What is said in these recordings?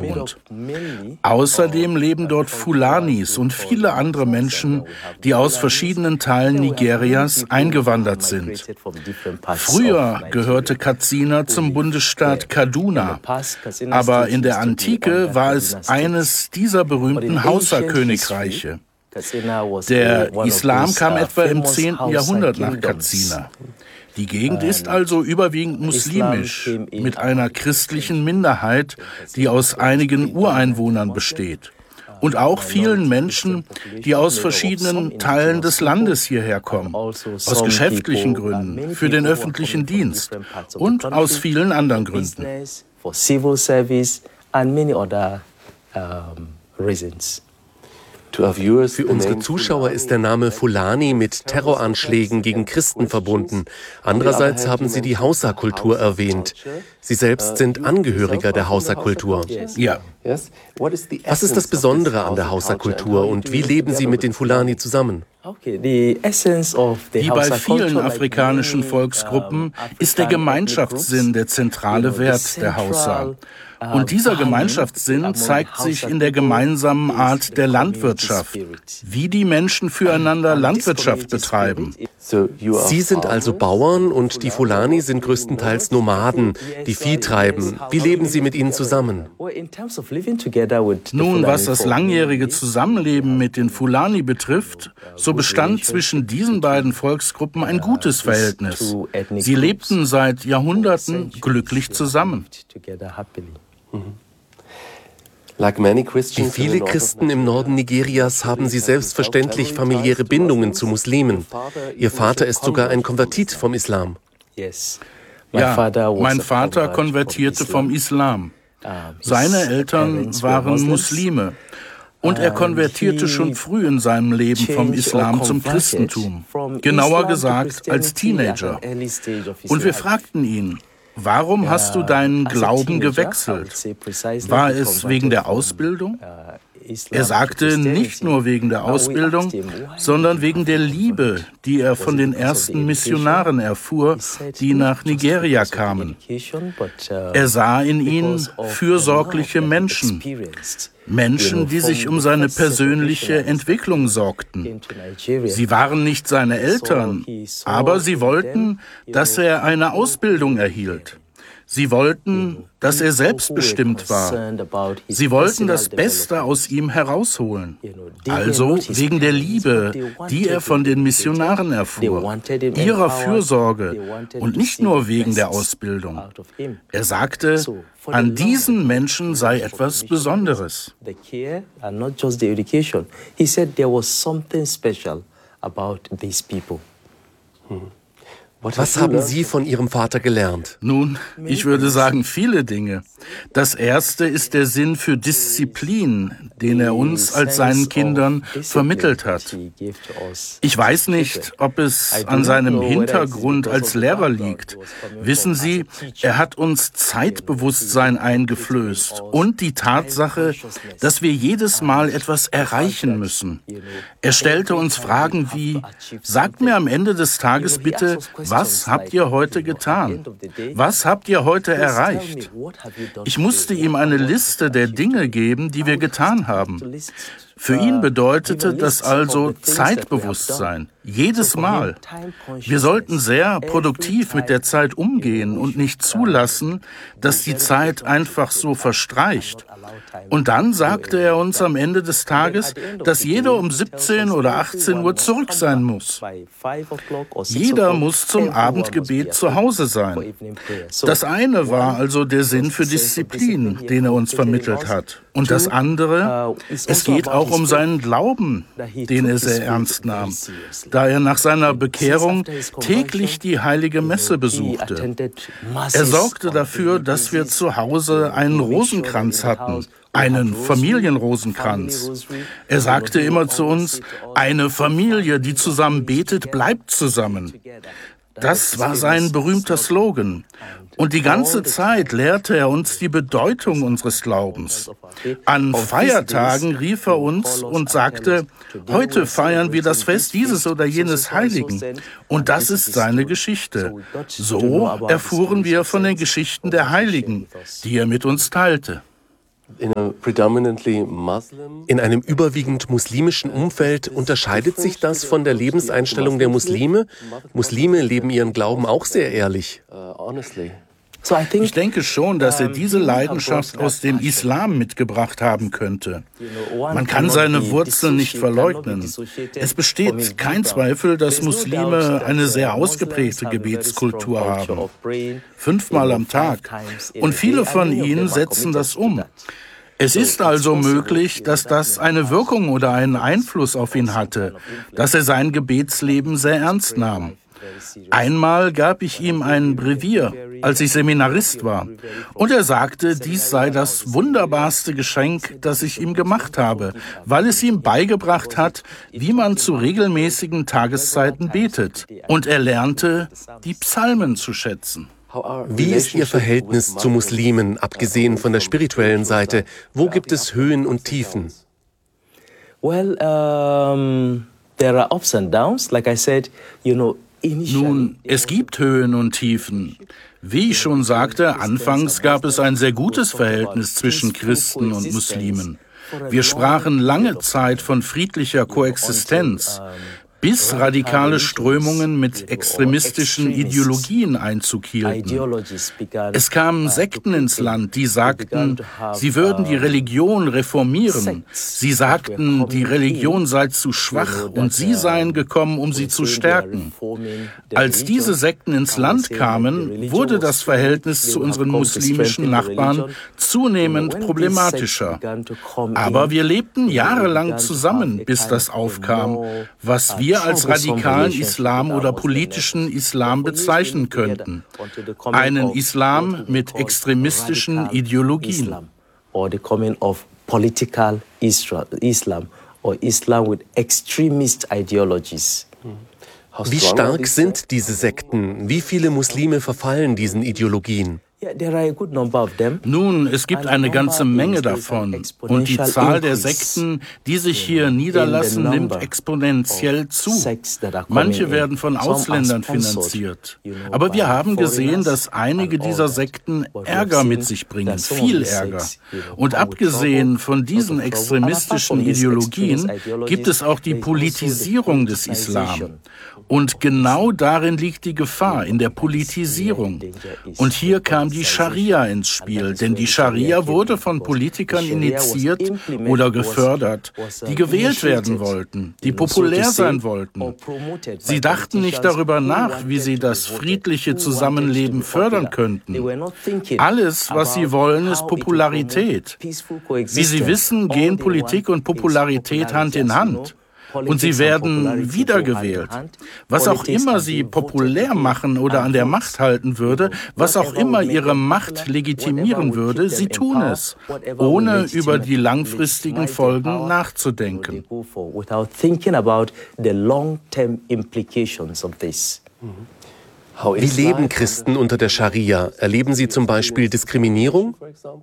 wohnt. Außerdem leben dort Fulanis und viele andere Menschen, die aus verschiedenen Teilen Nigerias eingewandert sind. Früher gehörte Katsina zum Bundesstaat Kaduna, aber in der Antike war es eines dieser berühmten Hausa-Königreiche. Der Islam kam etwa im 10. Jahrhundert nach Katsina. Die Gegend ist also überwiegend muslimisch, mit einer christlichen Minderheit, die aus einigen Ureinwohnern besteht. Und auch vielen Menschen, die aus verschiedenen Teilen des Landes hierher kommen, aus geschäftlichen Gründen, für den öffentlichen Dienst und aus vielen anderen Gründen. Für unsere Zuschauer ist der Name Fulani mit Terroranschlägen gegen Christen verbunden. Andererseits haben Sie die Hausa-Kultur erwähnt. Sie selbst sind Angehöriger der Hausa-Kultur. Ja. Was ist das Besondere an der Hausa-Kultur und wie leben Sie mit den Fulani zusammen? Wie bei vielen afrikanischen Volksgruppen ist der Gemeinschaftssinn der zentrale Wert der Hausa. Und dieser Gemeinschaftssinn zeigt sich in der gemeinsamen Art der Landwirtschaft, wie die Menschen füreinander Landwirtschaft betreiben. Sie sind also Bauern und die Fulani sind größtenteils Nomaden, die Vieh treiben. Wie leben Sie mit ihnen zusammen? Nun, was das langjährige Zusammenleben mit den Fulani betrifft, so bestand zwischen diesen beiden Volksgruppen ein gutes Verhältnis. Sie lebten seit Jahrhunderten glücklich zusammen. Wie viele Christen im Norden Nigerias haben sie selbstverständlich familiäre Bindungen zu Muslimen. Ihr Vater ist sogar ein Konvertit vom Islam. Ja, mein Vater konvertierte vom Islam. Seine Eltern waren Muslime. Und er konvertierte schon früh in seinem Leben vom Islam zum Christentum. Genauer gesagt als Teenager. Und wir fragten ihn: Warum hast du deinen Glauben gewechselt? War es wegen der Ausbildung? Er sagte, nicht nur wegen der Ausbildung, sondern wegen der Liebe, die er von den ersten Missionaren erfuhr, die nach Nigeria kamen. Er sah in ihnen fürsorgliche Menschen. Menschen, die sich um seine persönliche Entwicklung sorgten. Sie waren nicht seine Eltern, aber sie wollten, dass er eine Ausbildung erhielt. Sie wollten, dass er selbstbestimmt war. Sie wollten das Beste aus ihm herausholen. Also wegen der Liebe, die er von den Missionaren erfuhr, ihrer Fürsorge und nicht nur wegen der Ausbildung. Er sagte, an diesen Menschen sei etwas Besonderes. Was haben Sie von Ihrem Vater gelernt? Nun, ich würde sagen, viele Dinge. Das erste ist der Sinn für Disziplin, den er uns als seinen Kindern vermittelt hat. Ich weiß nicht, ob es an seinem Hintergrund als Lehrer liegt. Wissen Sie, er hat uns Zeitbewusstsein eingeflößt und die Tatsache, dass wir jedes Mal etwas erreichen müssen. Er stellte uns Fragen wie: Sagt mir am Ende des Tages bitte, was habt ihr heute getan? Was habt ihr heute erreicht? Ich musste ihm eine Liste der Dinge geben, die wir getan haben. Für ihn bedeutete das also Zeitbewusstsein. Jedes Mal. Wir sollten sehr produktiv mit der Zeit umgehen und nicht zulassen, dass die Zeit einfach so verstreicht. Und dann sagte er uns am Ende des Tages, dass jeder um 17 oder 18 Uhr zurück sein muss. Jeder muss zum Abendgebet zu Hause sein. Das eine war also der Sinn für Disziplin, den er uns vermittelt hat. Und das andere, es geht auch um seinen Glauben, den er sehr ernst nahm, da er nach seiner Bekehrung täglich die heilige Messe besuchte. Er sorgte dafür, dass wir zu Hause einen Rosenkranz hatten, einen Familienrosenkranz. Er sagte immer zu uns, eine Familie, die zusammen betet, bleibt zusammen. Das war sein berühmter Slogan. Und die ganze Zeit lehrte er uns die Bedeutung unseres Glaubens. An Feiertagen rief er uns und sagte, heute feiern wir das Fest dieses oder jenes Heiligen. Und das ist seine Geschichte. So erfuhren wir von den Geschichten der Heiligen, die er mit uns teilte. In einem überwiegend muslimischen Umfeld unterscheidet sich das von der Lebenseinstellung der Muslime? Muslime leben ihren Glauben auch sehr ehrlich. Ich denke schon, dass er diese Leidenschaft aus dem Islam mitgebracht haben könnte. Man kann seine Wurzeln nicht verleugnen. Es besteht kein Zweifel, dass Muslime eine sehr ausgeprägte Gebetskultur haben. 5-mal am Tag. Und viele von ihnen setzen das um. Es ist also möglich, dass das eine Wirkung oder einen Einfluss auf ihn hatte, dass er sein Gebetsleben sehr ernst nahm. Einmal gab ich ihm ein Brevier, als ich Seminarist war, und er sagte, dies sei das wunderbarste Geschenk, das ich ihm gemacht habe, weil es ihm beigebracht hat, wie man zu regelmäßigen Tageszeiten betet, und er lernte, die Psalmen zu schätzen. Wie ist Ihr Verhältnis zu Muslimen, abgesehen von der spirituellen Seite? Wo gibt es Höhen und Tiefen? Well, there are ups and downs. Like I said, Nun, es gibt Höhen und Tiefen. Wie ich schon sagte, anfangs gab es ein sehr gutes Verhältnis zwischen Christen und Muslimen. Wir sprachen lange Zeit von friedlicher Koexistenz, bis radikale Strömungen mit extremistischen Ideologien Einzug hielten. Es kamen Sekten ins Land, die sagten, sie würden die Religion reformieren. Sie sagten, die Religion sei zu schwach und sie seien gekommen, um sie zu stärken. Als diese Sekten ins Land kamen, wurde das Verhältnis zu unseren muslimischen Nachbarn zunehmend problematischer. Aber wir lebten jahrelang zusammen, bis das aufkam, was wir als radikalen Islam oder politischen Islam bezeichnen könnten. Einen Islam mit extremistischen Ideologien. Or the coming of political Islam or Islam with extremist ideologies. Wie stark sind diese Sekten? Wie viele Muslime verfallen diesen Ideologien? Nun, es gibt eine ganze Menge davon. Und die Zahl der Sekten, die sich hier niederlassen, nimmt exponentiell zu. Manche werden von Ausländern finanziert. Aber wir haben gesehen, dass einige dieser Sekten Ärger mit sich bringen, viel Ärger. Und abgesehen von diesen extremistischen Ideologien gibt es auch die Politisierung des Islam. Und genau darin liegt die Gefahr, in der Politisierung. Und hier kam die Scharia ins Spiel, denn die Scharia wurde von Politikern initiiert oder gefördert, die gewählt werden wollten, die populär sein wollten. Sie dachten nicht darüber nach, wie sie das friedliche Zusammenleben fördern könnten. Alles, was sie wollen, ist Popularität. Wie Sie wissen, gehen Politik und Popularität Hand in Hand. Und sie werden wiedergewählt. Was auch immer sie populär machen oder an der Macht halten würde, was auch immer ihre Macht legitimieren würde, sie tun es, ohne über die langfristigen Folgen nachzudenken. Wie leben Christen unter der Scharia? Erleben sie zum Beispiel Diskriminierung?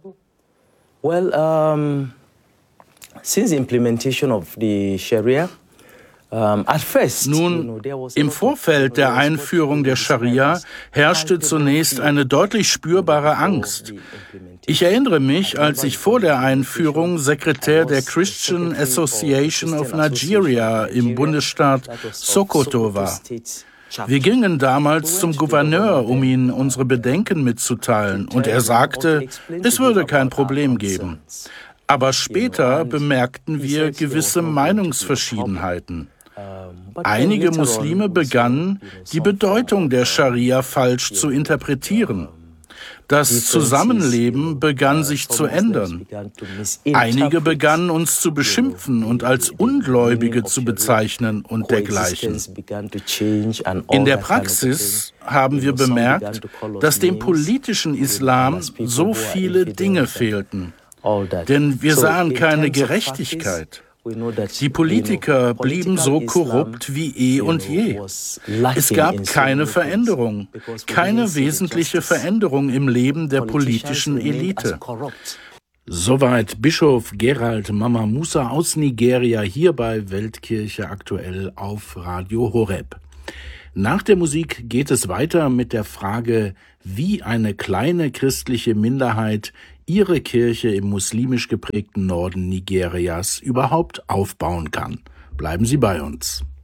Well, since the implementation of the Sharia, nun, im Vorfeld der Einführung der Scharia herrschte zunächst eine deutlich spürbare Angst. Ich erinnere mich, als ich vor der Einführung Sekretär der Christian Association of Nigeria im Bundesstaat Sokoto war. Wir gingen damals zum Gouverneur, um ihm unsere Bedenken mitzuteilen, und er sagte, es würde kein Problem geben. Aber später bemerkten wir gewisse Meinungsverschiedenheiten. Einige Muslime begannen, die Bedeutung der Scharia falsch zu interpretieren. Das Zusammenleben begann sich zu ändern. Einige begannen uns zu beschimpfen und als Ungläubige zu bezeichnen und dergleichen. In der Praxis haben wir bemerkt, dass dem politischen Islam so viele Dinge fehlten. Denn wir sahen keine Gerechtigkeit. Die Politiker blieben so korrupt wie und je. Es gab keine Veränderung, keine wesentliche Veränderung im Leben der politischen Elite. Soweit Bischof Gerald Mama Musa aus Nigeria hier bei Weltkirche aktuell auf Radio Horeb. Nach der Musik geht es weiter mit der Frage, wie eine kleine christliche Minderheit ihre Kirche im muslimisch geprägten Norden Nigerias überhaupt aufbauen kann. Bleiben Sie bei uns.